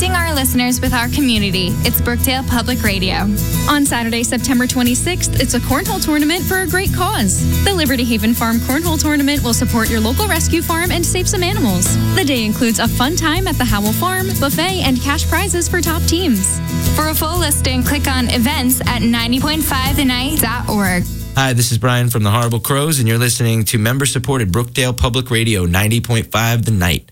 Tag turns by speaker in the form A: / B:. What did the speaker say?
A: Connecting our listeners with our community. It's Brookdale Public Radio.
B: On Saturday, September 26th, it's a cornhole tournament for a great cause. The Liberty Haven Farm Cornhole Tournament will support your local rescue farm and save some animals. The day includes a fun time at the Howell Farm, buffet, and cash prizes for top teams.
A: For a full listing, click on events at 90.5thenight.org.
C: Hi, this is Brian from the Horrible Crows, and you're listening to member-supported Brookdale Public Radio 90.5 The Night.